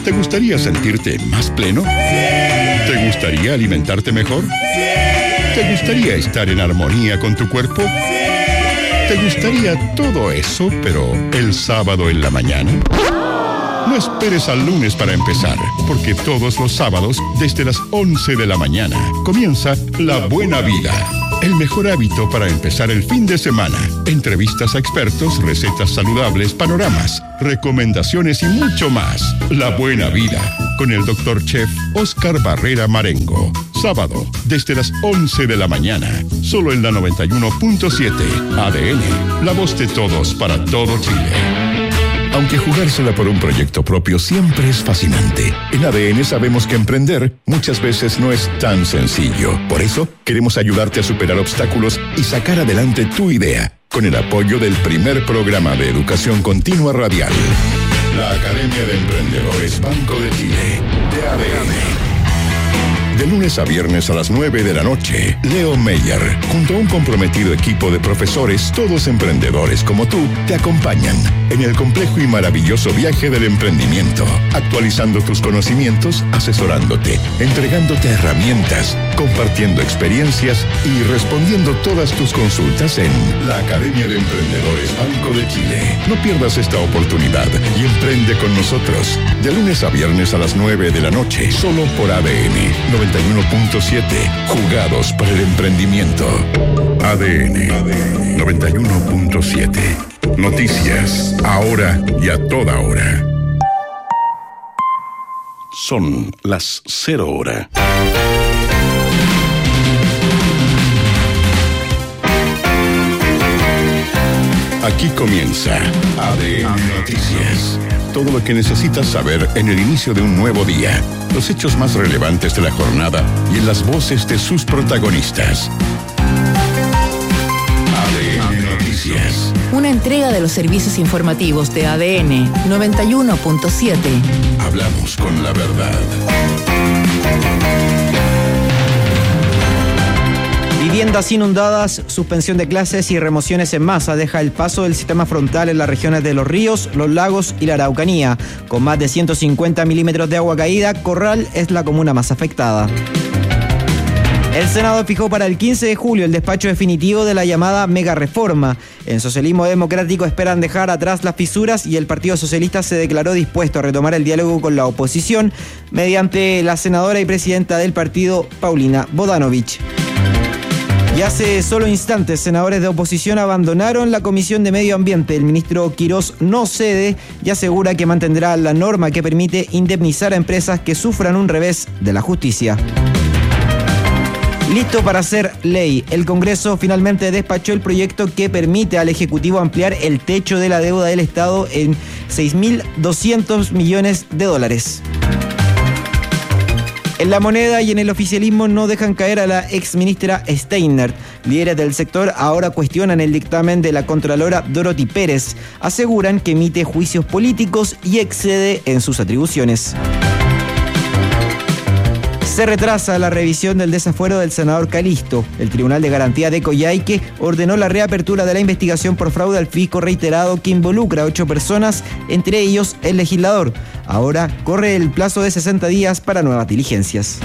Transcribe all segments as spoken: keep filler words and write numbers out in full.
¿Te gustaría sentirte más pleno? Sí. ¿Te gustaría alimentarte mejor? Sí. ¿Te gustaría estar en armonía con tu cuerpo? Sí. ¿Te gustaría todo eso, pero el sábado en la mañana? No esperes al lunes para empezar, porque todos los sábados, desde las once de la mañana, comienza La Buena Vida. El mejor hábito para empezar el fin de semana. Entrevistas a expertos, recetas saludables, panoramas, recomendaciones y mucho más. La Buena Vida, con el doctor Chef Oscar Barrera Marengo. Sábado, desde las once de la mañana, solo en la noventa y uno punto siete. A D N, la voz de todos para todo Chile. Aunque jugársela por un proyecto propio siempre es fascinante, en A D N sabemos que emprender muchas veces no es tan sencillo. Por eso, queremos ayudarte a superar obstáculos y sacar adelante tu idea, con el apoyo del primer programa de educación continua radial. La Academia de Emprendedores Banco de Chile, de A D N. De lunes a viernes a las nueve de la noche, Leo Meyer, junto a un comprometido equipo de profesores, todos emprendedores como tú, te acompañan en el complejo y maravilloso viaje del emprendimiento, actualizando tus conocimientos, asesorándote, entregándote herramientas, compartiendo experiencias y respondiendo todas tus consultas en la Academia de Emprendedores Banco de Chile. No pierdas esta oportunidad y emprende con nosotros. De lunes a viernes a las nueve de la noche, solo por A D N noventa y uno punto siete. Jugados para el emprendimiento. A D N noventa y uno punto siete. Noticias, ahora y a toda hora. Son las cero hora. Aquí comienza A D N Noticias. Todo lo que necesitas saber en el inicio de un nuevo día. Los hechos más relevantes de la jornada y en las voces de sus protagonistas. A D N Noticias. Una entrega de los servicios informativos de A D N noventa y uno punto siete. Hablamos con la verdad. Viviendas inundadas, suspensión de clases y remociones en masa deja el paso del sistema frontal en las regiones de Los Ríos, Los Lagos y la Araucanía. Con más de ciento cincuenta milímetros de agua caída, Corral es la comuna más afectada. El Senado fijó para el quince de julio el despacho definitivo de la llamada mega reforma. En Socialismo Democrático esperan dejar atrás las fisuras y el Partido Socialista se declaró dispuesto a retomar el diálogo con la oposición mediante la senadora y presidenta del partido, Paulina Bodanovich. Y hace solo instantes, senadores de oposición abandonaron la Comisión de Medio Ambiente. El ministro Quirós no cede y asegura que mantendrá la norma que permite indemnizar a empresas que sufran un revés de la justicia. Listo para hacer ley. El Congreso finalmente despachó el proyecto que permite al Ejecutivo ampliar el techo de la deuda del Estado en seis mil doscientos millones de dólares. En La Moneda y en el oficialismo no dejan caer a la exministra Steiner. Líderes del sector ahora cuestionan el dictamen de la contralora Dorothy Pérez. Aseguran que emite juicios políticos y excede en sus atribuciones. Se retrasa la revisión del desafuero del senador Calisto. El Tribunal de Garantía de Coyhaique ordenó la reapertura de la investigación por fraude al fisco reiterado que involucra a ocho personas, entre ellos el legislador. Ahora corre el plazo de sesenta días para nuevas diligencias.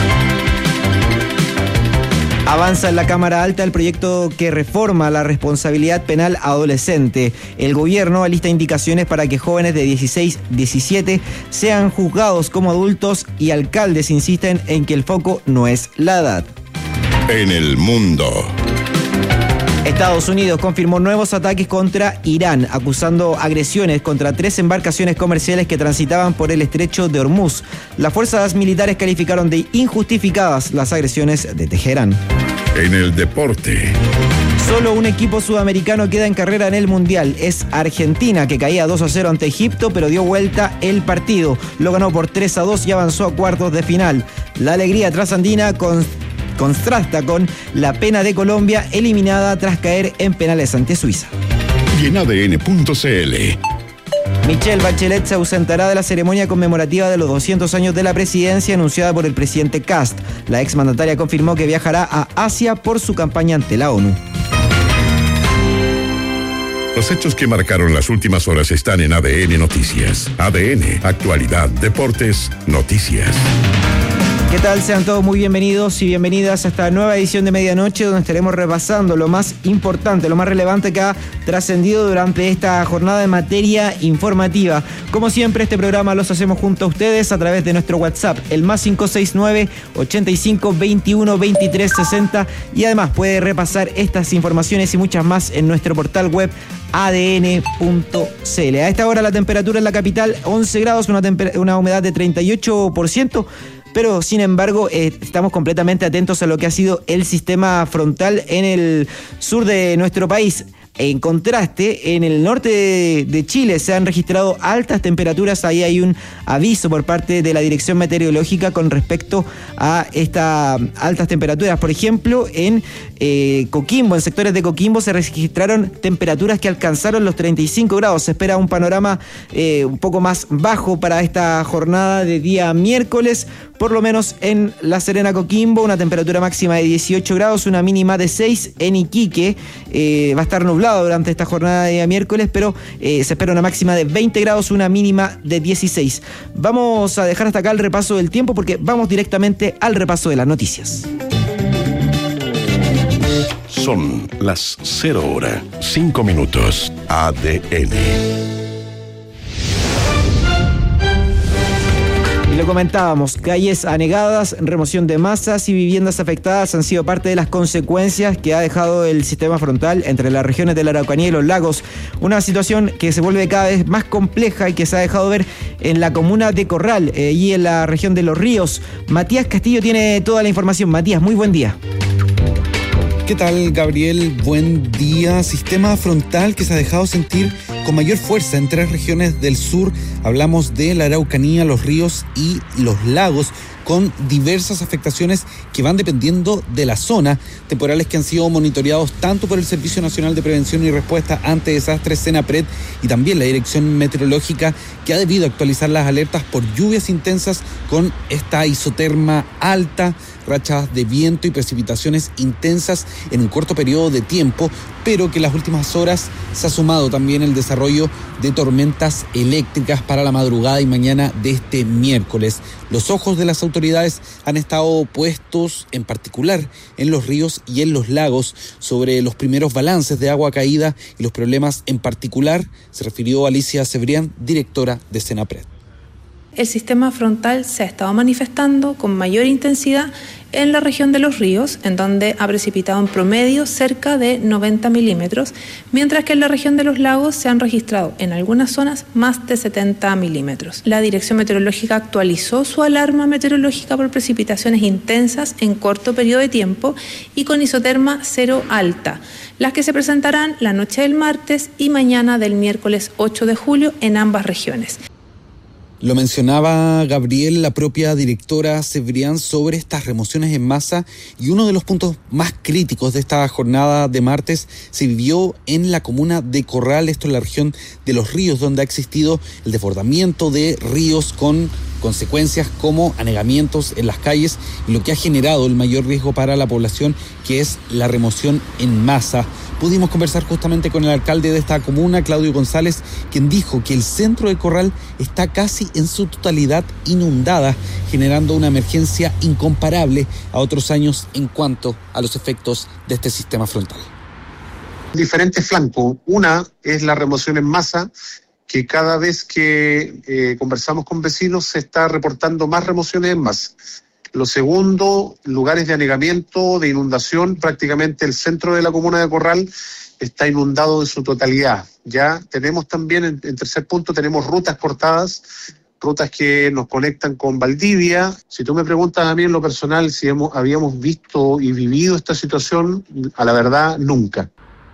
Avanza en la Cámara Alta el proyecto que reforma la responsabilidad penal adolescente. El gobierno alista indicaciones para que jóvenes de dieciséis a diecisiete sean juzgados como adultos y alcaldes insisten en que el foco no es la edad. En el mundo. Estados Unidos confirmó nuevos ataques contra Irán, acusando agresiones contra tres embarcaciones comerciales que transitaban por el estrecho de Hormuz. Las fuerzas militares calificaron de injustificadas las agresiones de Teherán. En el deporte. Solo un equipo sudamericano queda en carrera en el Mundial. Es Argentina, que caía dos a cero ante Egipto, pero dio vuelta el partido. Lo ganó por tres a dos y avanzó a cuartos de final. La alegría trasandina con... contrasta con la pena de Colombia, eliminada tras caer en penales ante Suiza. Y en A D N punto C L. Michelle Bachelet se ausentará de la ceremonia conmemorativa de los doscientos años de la presidencia anunciada por el presidente Kast. La exmandataria confirmó que viajará a Asia por su campaña ante la ONU. Los hechos que marcaron las últimas horas están en A D N Noticias. A D N, actualidad, deportes, noticias. ¿Qué tal? Sean todos muy bienvenidos y bienvenidas a esta nueva edición de Medianoche, donde estaremos repasando lo más importante, lo más relevante que ha trascendido durante esta jornada en materia informativa. Como siempre, este programa los hacemos junto a ustedes a través de nuestro WhatsApp, el más cinco seis nueve, ochenta y cinco, veintiuno, veintitrés, sesenta, y además puede repasar estas informaciones y muchas más en nuestro portal web A D N punto C L. A esta hora la temperatura en la capital once grados, una, temper- una humedad de treinta y ocho por ciento. Pero, sin embargo, eh, estamos completamente atentos a lo que ha sido el sistema frontal en el sur de nuestro país. En contraste, en el norte de, de Chile se han registrado altas temperaturas. Ahí hay un aviso por parte de la Dirección Meteorológica con respecto a estas altas temperaturas. Por ejemplo, en eh, Coquimbo, en sectores de Coquimbo se registraron temperaturas que alcanzaron los treinta y cinco grados. Se espera un panorama eh, un poco más bajo para esta jornada de día miércoles, por lo menos en La Serena, Coquimbo, una temperatura máxima de dieciocho grados, una mínima de seis. En Iquique eh, va a estar nublado durante esta jornada de día miércoles, pero eh, se espera una máxima de veinte grados, una mínima de dieciséis. Vamos a dejar hasta acá el repaso del tiempo porque vamos directamente al repaso de las noticias. Son las cero hora, cinco minutos. A D N. Lo comentábamos, calles anegadas, remoción de masas y viviendas afectadas han sido parte de las consecuencias que ha dejado el sistema frontal entre las regiones de la Araucanía y los lagos. Una situación que se vuelve cada vez más compleja y que se ha dejado ver en la comuna de Corral eh, y en la región de Los Ríos. Matías Castillo tiene toda la información. Matías, muy buen día. ¿Qué tal, Gabriel? Buen día. Sistema frontal que se ha dejado sentir con mayor fuerza en tres regiones del sur. Hablamos de la Araucanía, los ríos y los lagos, con diversas afectaciones que van dependiendo de la zona, temporales que han sido monitoreados tanto por el Servicio Nacional de Prevención y Respuesta ante Desastres, SENAPRED, y también la Dirección Meteorológica, que ha debido actualizar las alertas por lluvias intensas con esta isoterma alta, rachas de viento y precipitaciones intensas en un corto periodo de tiempo, pero que en las últimas horas se ha sumado también el desarrollo de tormentas eléctricas para la madrugada y mañana de este miércoles. Los ojos de las autoridades han estado puestos en particular en los ríos y en los lagos sobre los primeros balances de agua caída y los problemas en particular, se refirió Alicia Cebrián, directora de SENAPRED. El sistema frontal se ha estado manifestando con mayor intensidad en la región de los ríos, en donde ha precipitado en promedio cerca de noventa milímetros, mientras que en la región de los lagos se han registrado en algunas zonas más de setenta milímetros. La Dirección Meteorológica actualizó su alarma meteorológica por precipitaciones intensas en corto periodo de tiempo y con isoterma cero alta, las que se presentarán la noche del martes y mañana del miércoles ocho de julio en ambas regiones. Lo mencionaba Gabriel, la propia directora Cebrián, sobre estas remociones en masa, y uno de los puntos más críticos de esta jornada de martes se vivió en la comuna de Corral, esto en la región de Los Ríos, donde ha existido el desbordamiento de ríos con consecuencias como anegamientos en las calles y lo que ha generado el mayor riesgo para la población, que es la remoción en masa. Pudimos conversar justamente con el alcalde de esta comuna, Claudio González, quien dijo que el centro de Corral está casi en su totalidad inundada, generando una emergencia incomparable a otros años en cuanto a los efectos de este sistema frontal. Diferentes flancos. Una es la remoción en masa, que cada vez que eh, conversamos con vecinos se está reportando más remociones en masa. Lo segundo, lugares de anegamiento, de inundación. Prácticamente el centro de la comuna de Corral está inundado en su totalidad. Ya tenemos también, en, en tercer punto, tenemos rutas cortadas, rutas que nos conectan con Valdivia. Si tú me preguntas a mí en lo personal si hemos, habíamos visto y vivido esta situación, a la verdad, nunca.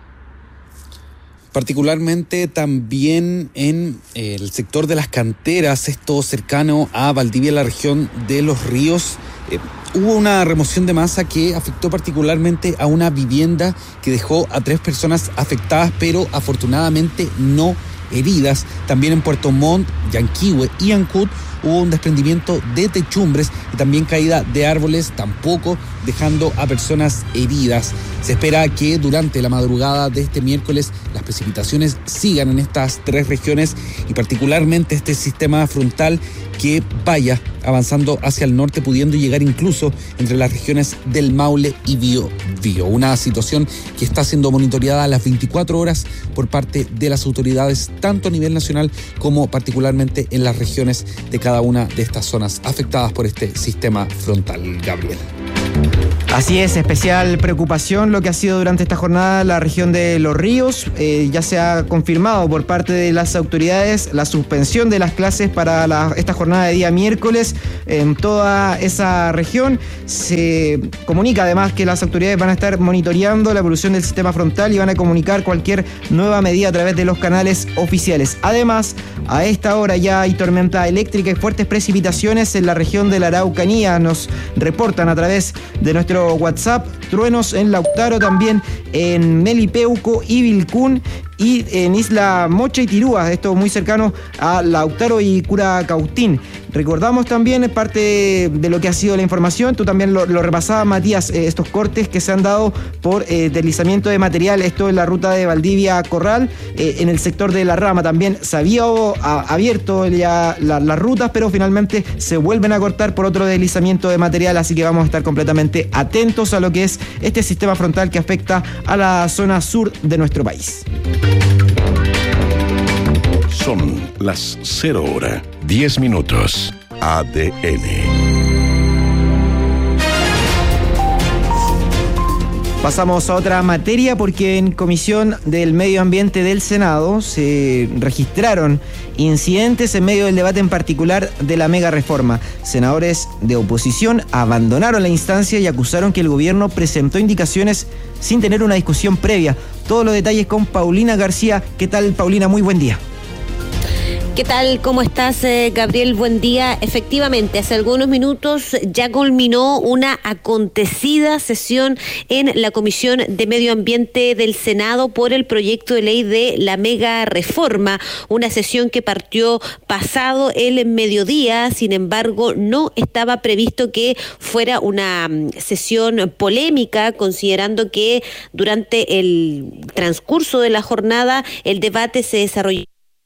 Particularmente también en el sector de las canteras, esto cercano a Valdivia, la región de Los Ríos, eh, hubo una remoción de masa que afectó particularmente a una vivienda que dejó a tres personas afectadas, pero afortunadamente no heridas. También en Puerto Montt, Yanquihue y Ancud hubo un desprendimiento de techumbres y también caída de árboles, tampoco dejando a personas heridas. Se espera que durante la madrugada de este miércoles las precipitaciones sigan en estas tres regiones y particularmente este sistema frontal que vaya avanzando hacia el norte, pudiendo llegar incluso entre las regiones del Maule y Biobío. Una situación que está siendo monitoreada a las veinticuatro horas por parte de las autoridades, tanto a nivel nacional como particularmente en las regiones de cada una de estas zonas afectadas por este sistema frontal. Gabriel. Así es, especial preocupación lo que ha sido durante esta jornada la región de Los Ríos. Eh, ya se ha confirmado por parte de las autoridades la suspensión de las clases para la, esta jornada de día miércoles en toda esa región. Se comunica además que las autoridades van a estar monitoreando la evolución del sistema frontal y van a comunicar cualquier nueva medida a través de los canales oficiales. Además, a esta hora ya hay tormenta eléctrica y fuertes precipitaciones en la región de la Araucanía. Nos reportan a través de nuestro WhatsApp, truenos en Lautaro, también en Melipeuco y Vilcún y en Isla Mocha y Tirúa, esto muy cercano a Lautaro y Curacautín. Recordamos también parte de lo que ha sido la información, tú también lo, lo repasabas, Matías, eh, estos cortes que se han dado por eh, deslizamiento de material, esto en la ruta de Valdivia Corral, eh, en el sector de La Rama también se había a, abierto ya la, las rutas, pero finalmente se vuelven a cortar por otro deslizamiento de material, así que vamos a estar completamente atentos a lo que es este sistema frontal que afecta a la zona sur de nuestro país. Son las cero hora, diez minutos. A D N. Pasamos a otra materia porque en Comisión del Medio Ambiente del Senado se registraron incidentes en medio del debate en particular de la mega reforma. Senadores de oposición abandonaron la instancia y acusaron que el gobierno presentó indicaciones sin tener una discusión previa. Todos los detalles con Paulina García. ¿Qué tal, Paulina? Muy buen día. ¿Qué tal? ¿Cómo estás, eh, Gabriel? Buen día. Efectivamente, hace algunos minutos ya culminó una acontecida sesión en la Comisión de Medio Ambiente del Senado por el proyecto de ley de la mega reforma, una sesión que partió pasado el mediodía. Sin embargo, no estaba previsto que fuera una sesión polémica, considerando que durante el transcurso de la jornada el debate se desarrolló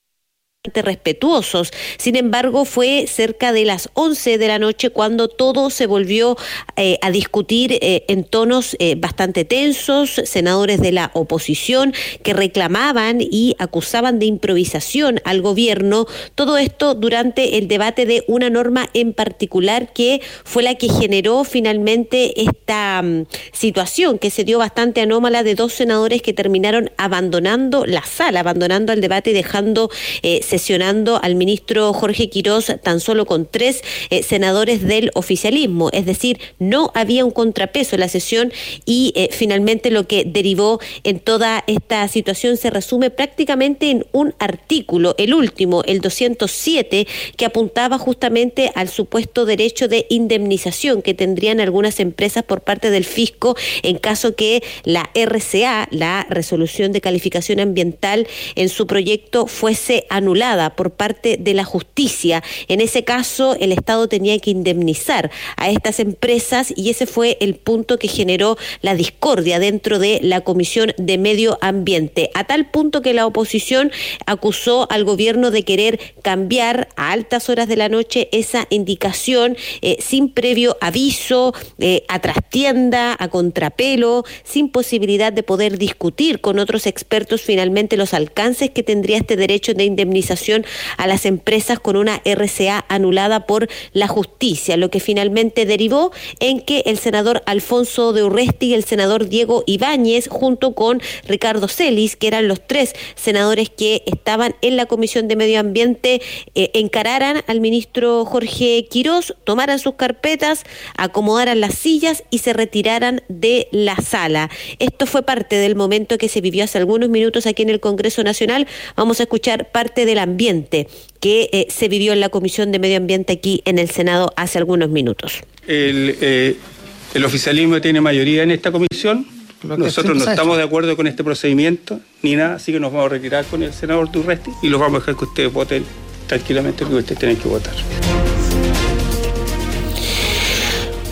respetuosos. Sin embargo, fue cerca de las once de la noche cuando todo se volvió eh, a discutir eh, en tonos eh, bastante tensos. Senadores de la oposición que reclamaban y acusaban de improvisación al gobierno. Todo esto durante el debate de una norma en particular que fue la que generó finalmente esta um, situación que se dio bastante anómala de dos senadores que terminaron abandonando la sala, abandonando el debate y dejando eh, sesionando al ministro Jorge Quirós tan solo con tres eh, senadores del oficialismo, es decir, no había un contrapeso en la sesión y eh, finalmente lo que derivó en toda esta situación se resume prácticamente en un artículo, el último, el doscientos siete, que apuntaba justamente al supuesto derecho de indemnización que tendrían algunas empresas por parte del fisco en caso que la R C A, la resolución de calificación ambiental en su proyecto, fuese anulada por parte de la justicia. En ese caso, el Estado tenía que indemnizar a estas empresas y ese fue el punto que generó la discordia dentro de la Comisión de Medio Ambiente, a tal punto que la oposición acusó al gobierno de querer cambiar a altas horas de la noche esa indicación eh, sin previo aviso, eh, a trastienda, a contrapelo, sin posibilidad de poder discutir con otros expertos finalmente los alcances que tendría este derecho de indemnización a las empresas con una R C A anulada por la justicia, lo que finalmente derivó en que el senador Alfonso de Urresti y el senador Diego Ibáñez, junto con Ricardo Celis, que eran los tres senadores que estaban en la Comisión de Medio Ambiente, eh, encararan al ministro Jorge Quirós, tomaran sus carpetas, acomodaran las sillas y se retiraran de la sala. Esto fue parte del momento que se vivió hace algunos minutos aquí en el Congreso Nacional. Vamos a escuchar parte del ambiente que eh, se vivió en la Comisión de Medio Ambiente aquí en el Senado hace algunos minutos. El, eh, el oficialismo tiene mayoría en esta comisión. Nosotros no estamos de acuerdo con este procedimiento ni nada, así que nos vamos a retirar con el senador Durresti y los vamos a dejar que ustedes voten tranquilamente lo que ustedes tienen que votar.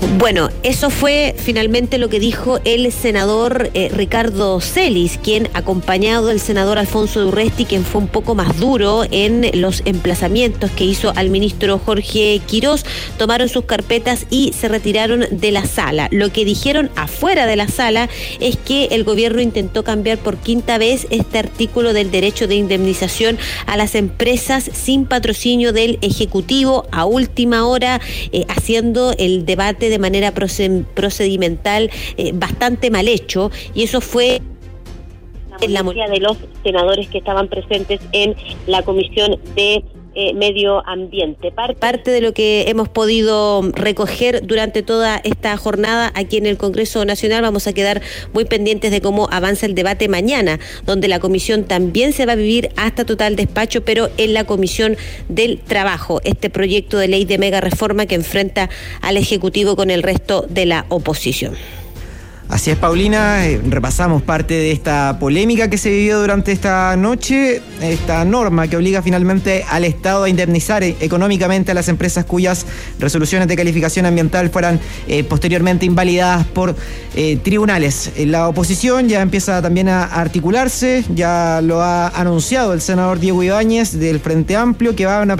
Bueno, eso fue finalmente lo que dijo el senador eh, Ricardo Celis, quien, acompañado del senador Alfonso de Urresti, quien fue un poco más duro en los emplazamientos que hizo al ministro Jorge Quirós, tomaron sus carpetas y se retiraron de la sala. Lo que dijeron afuera de la sala es que el gobierno intentó cambiar por quinta vez este artículo del derecho de indemnización a las empresas sin patrocinio del Ejecutivo a última hora, eh, haciendo el debate de manera procedimental eh, bastante mal hecho, y eso fue la mayoría de los senadores que estaban presentes en la Comisión de Eh, medio ambiente. Parte, parte de lo que hemos podido recoger durante toda esta jornada aquí en el Congreso Nacional. Vamos a quedar muy pendientes de cómo avanza el debate mañana, donde la comisión también se va a vivir hasta total despacho, pero en la Comisión del Trabajo, este proyecto de ley de mega reforma que enfrenta al Ejecutivo con el resto de la oposición. Así es, Paulina, eh, repasamos parte de esta polémica que se vivió durante esta noche, esta norma que obliga finalmente al Estado a indemnizar eh, económicamente a las empresas cuyas resoluciones de calificación ambiental fueran eh, posteriormente invalidadas por eh, tribunales. La oposición ya empieza también a articularse, ya lo ha anunciado el senador Diego Ibáñez del Frente Amplio, que van a